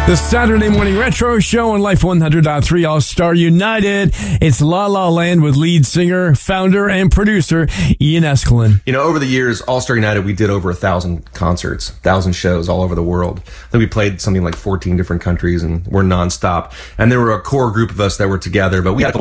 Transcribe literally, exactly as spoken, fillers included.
The Saturday Morning Retro Show on Life one hundred point three All-Star United. It's La La Land with lead singer, founder, and producer Ian Eskelin. You know, over the years, All-Star United, we did over a thousand concerts, thousand shows all over the world. Then we played something like fourteen different countries, and we're nonstop. And there were a core group of us that were together, but we had a